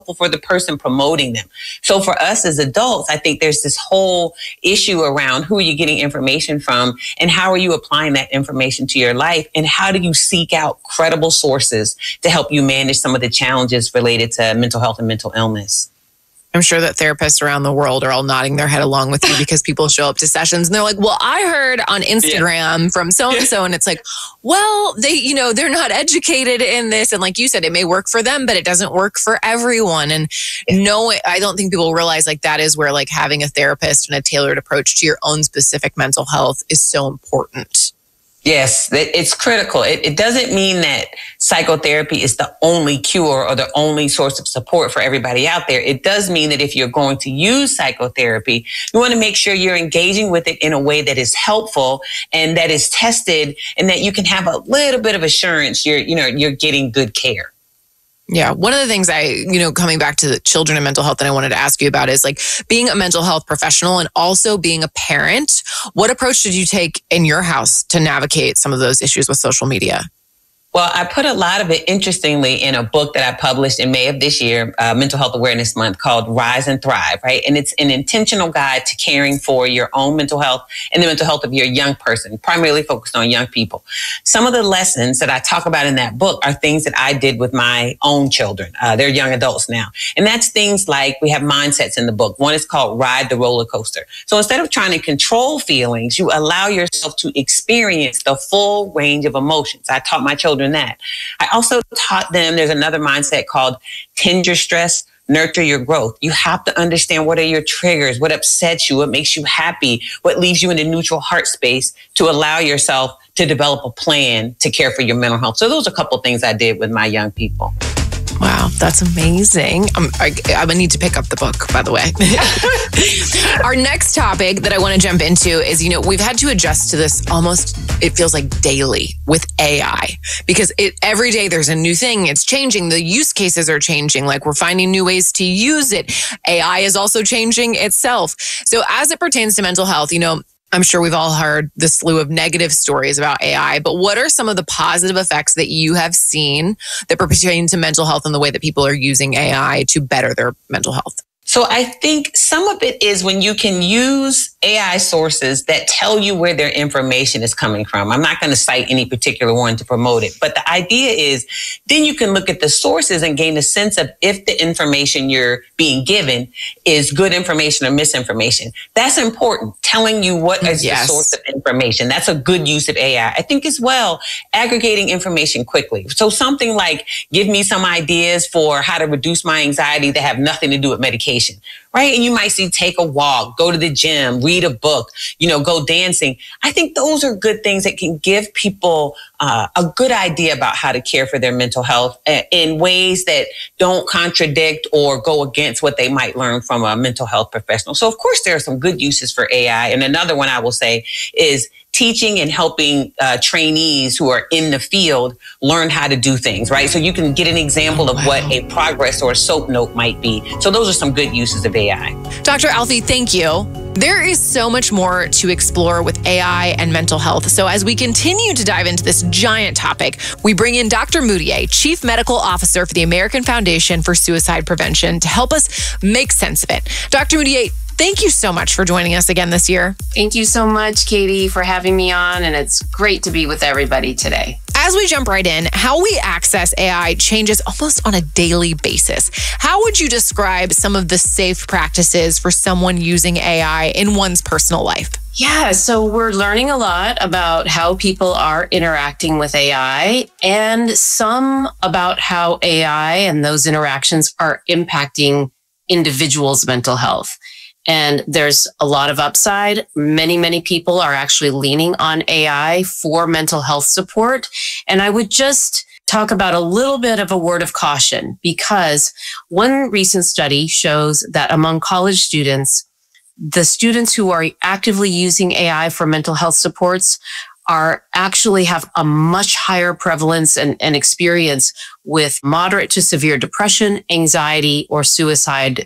for the person promoting them. So for us as adults, I think there's this whole issue around who are you getting information from and how are you applying that information to your life, and how do you seek out credible sources to help you manage some of the challenges related to mental health and mental illness. I'm sure that therapists around the world are all nodding their head along with you because people show up to sessions and they're like, well, I heard on Instagram from so-and-so. And it's like, well, they're not educated in this. And like you said, it may work for them, but it doesn't work for everyone. And no, I don't think people realize like that is where like having a therapist and a tailored approach to your own specific mental health is so important. Yes, it's critical. It doesn't mean that psychotherapy is the only cure or the only source of support for everybody out there. It does mean that if you're going to use psychotherapy, you want to make sure you're engaging with it in a way that is helpful and that is tested, and that you can have a little bit of assurance you're getting good care. Yeah. One of the things coming back to the children and mental health that I wanted to ask you about is like being a mental health professional and also being a parent. What approach did you take in your house to navigate some of those issues with social media? Well, I put a lot of it, interestingly, in a book that I published in May of this year, Mental Health Awareness Month, called Rise and Thrive, right? And it's an intentional guide to caring for your own mental health and the mental health of your young person, primarily focused on young people. Some of the lessons that I talk about in that book are things that I did with my own children. They're young adults now. And that's things like, we have mindsets in the book. One is called Ride the Roller Coaster. So instead of trying to control feelings, you allow yourself to experience the full range of emotions. I taught my children that. I also taught them, there's another mindset called tend your stress, nurture your growth. You have to understand what are your triggers, what upsets you, what makes you happy, what leaves you in a neutral heart space to allow yourself to develop a plan to care for your mental health. So those are a couple of things I did with my young people. Wow, that's amazing. I'm going to need to pick up the book, by the way. Our next topic that I want to jump into is, we've had to adjust to this almost, it feels like daily with AI, because every day there's a new thing. It's changing. The use cases are changing. Like, we're finding new ways to use it. AI is also changing itself. So as it pertains to mental health, I'm sure we've all heard the slew of negative stories about AI, but what are some of the positive effects that you have seen that pertain to mental health and the way that people are using AI to better their mental health? So I think some of it is when you can use AI sources that tell you where their information is coming from. I'm not going to cite any particular one to promote it, but the idea is then you can look at the sources and gain a sense of if the information you're being given is good information or misinformation. That's important. Telling you what is the source of information. That's a good use of AI. I think as well, aggregating information quickly. So something like, give me some ideas for how to reduce my anxiety that have nothing to do with medication, right? And you might see, take a walk, go to the gym, read a book, go dancing. I think those are good things that can give people a good idea about how to care for their mental health in ways that don't contradict or go against what they might learn from a mental health professional. So of course, there are some good uses for AI. And another one I will say is teaching and helping trainees who are in the field learn how to do things, right? So you can get an example of what a progress or a SOAP note might be. So those are some good uses of AI. Dr. Alfie, thank you. There is so much more to explore with AI and mental health. So as we continue to dive into this giant topic, we bring in Dr. Moutier, Chief Medical Officer for the American Foundation for Suicide Prevention, to help us make sense of it. Dr. Moutier, thank you so much for joining us again this year. Thank you so much, Katie, for having me on, and it's great to be with everybody today. As we jump right in, how we access AI changes almost on a daily basis. How would you describe some of the safe practices for someone using AI in one's personal life? Yeah, so we're learning a lot about how people are interacting with AI, and some about how AI and those interactions are impacting individuals' mental health. And there's a lot of upside. Many people are actually leaning on AI for mental health support. And I would just talk about a little bit of a word of caution, because one recent study shows that among college students, the students who are actively using AI for mental health supports actually have a much higher prevalence and experience with moderate to severe depression, anxiety, or suicide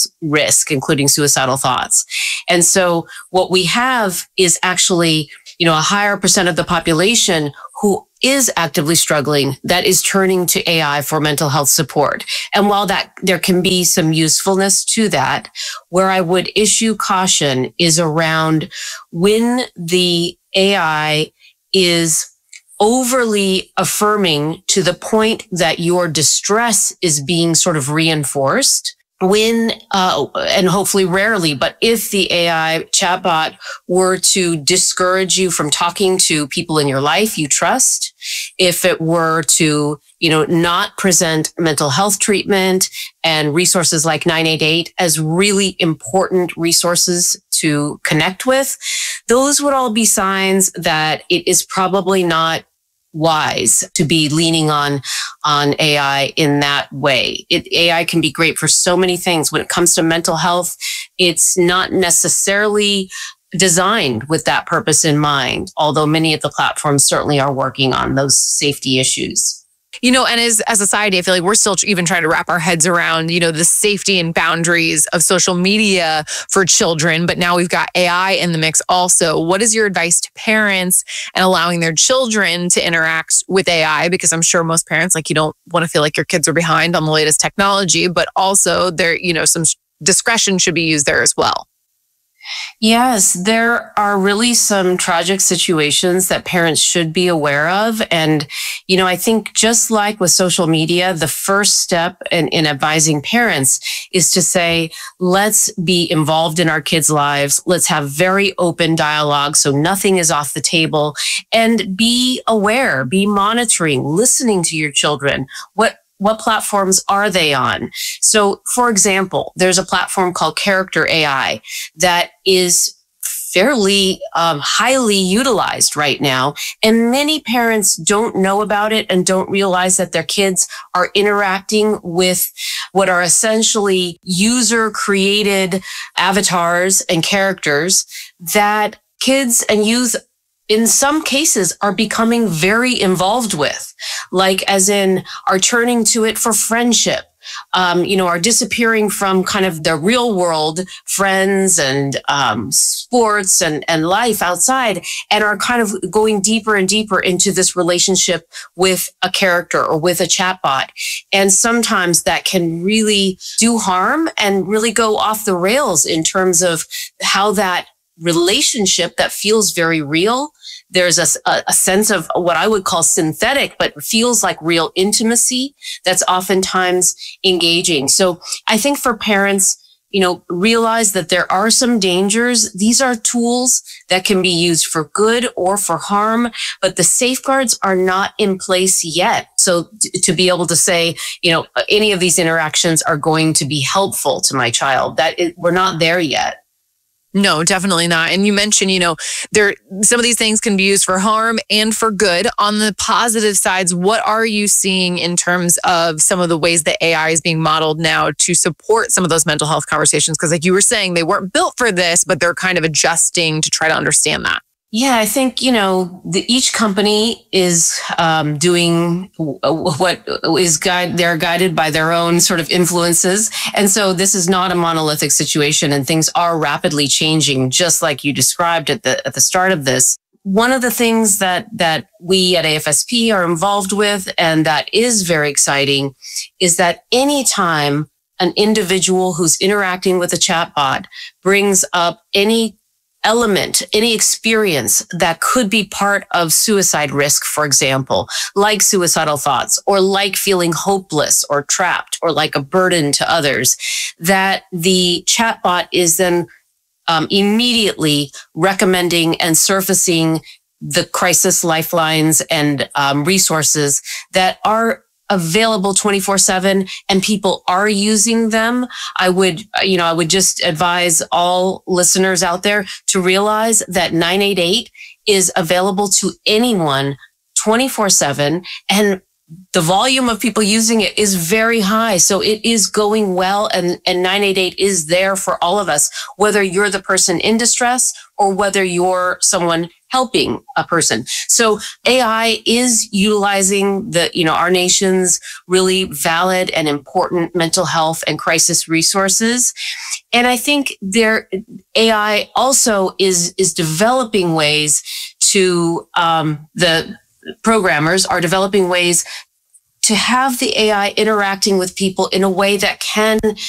risk, including suicidal thoughts. And so what we have is actually, a higher percent of the population who is actively struggling that is turning to AI for mental health support. And while that there can be some usefulness to that, where I would issue caution is around when the AI is overly affirming to the point that your distress is being sort of reinforced. When, and hopefully rarely, but if the AI chatbot were to discourage you from talking to people in your life you trust, if it were to, not present mental health treatment and resources like 988 as really important resources to connect with, those would all be signs that it is probably not wise to be leaning on AI in that way. AI can be great for so many things. When it comes to mental health, it's not necessarily designed with that purpose in mind, although many of the platforms certainly are working on those safety issues. And as a society, I feel like we're still even trying to wrap our heads around, the safety and boundaries of social media for children. But now we've got AI in the mix also. What is your advice to parents and allowing their children to interact with AI? Because I'm sure most parents, you don't want to feel like your kids are behind on the latest technology, but also there, some discretion should be used there as well. Yes, there are really some tragic situations that parents should be aware of. And, I think just like with social media, the first step in advising parents is to say, let's be involved in our kids' lives. Let's have very open dialogue so nothing is off the table, and be aware, be monitoring, listening to your children. What platforms are they on? So, for example, there's a platform called Character AI that is fairly highly utilized right now. And many parents don't know about it and don't realize that their kids are interacting with what are essentially user-created avatars and characters that kids and youth in some cases are becoming very involved with, like as in are turning to it for friendship, are disappearing from kind of the real world friends and sports and life outside, and are kind of going deeper and deeper into this relationship with a character or with a chatbot. And sometimes that can really do harm and really go off the rails in terms of how that relationship that feels very real. There's a sense of what I would call synthetic, but feels like real intimacy that's oftentimes engaging. So I think for parents, realize that there are some dangers. These are tools that can be used for good or for harm, but the safeguards are not in place yet. So to be able to say, any of these interactions are going to be helpful to my child, we're not there yet. No, definitely not. And you mentioned, some of these things can be used for harm and for good. On the positive sides, what are you seeing in terms of some of the ways that AI is being modeled now to support some of those mental health conversations? Because like you were saying, they weren't built for this, but they're kind of adjusting to try to understand that. Yeah, I think, each company is doing what is they're guided by their own sort of influences. And so this is not a monolithic situation, and things are rapidly changing, just like you described at the start of this. One of the things that we at AFSP are involved with, and that is very exciting, is that anytime an individual who's interacting with a chatbot brings up any element, any experience that could be part of suicide risk, for example, like suicidal thoughts, or like feeling hopeless or trapped, or like a burden to others, that the chatbot is then immediately recommending and surfacing the crisis lifelines and resources that are available 24/7, and people are using them. I would just advise all listeners out there to realize that 988 is available to anyone 24/7, and the volume of people using it is very high. So it is going well, and 988 is there for all of us, whether you're the person in distress or whether you're someone helping a person. So AI is utilizing our nation's really valid and important mental health and crisis resources. And I think AI also is developing ways to programmers are developing ways to have the AI interacting with people in a way that can